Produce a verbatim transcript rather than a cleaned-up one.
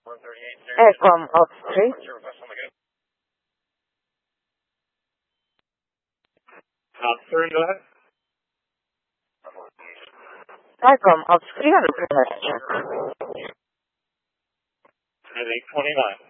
Aircom of three. Officer, go ahead. Aircom of three hundred check. I think twenty-nine.